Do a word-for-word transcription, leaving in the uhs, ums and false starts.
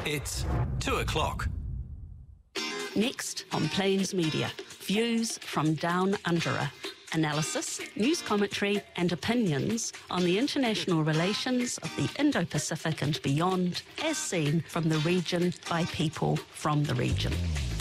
It's two o'clock. Next on Plains Media, views from Down Undera. Analysis, news commentary and opinions on the international relations of the Indo-Pacific and beyond, as seen from the region by people from the region.